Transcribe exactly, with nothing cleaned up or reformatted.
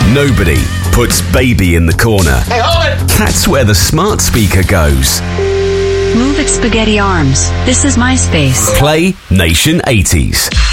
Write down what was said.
Nobody puts baby in the corner. Hey, hold it! That's where the smart speaker goes. Move it, spaghetti arms. This is my space. Play Nation eighties.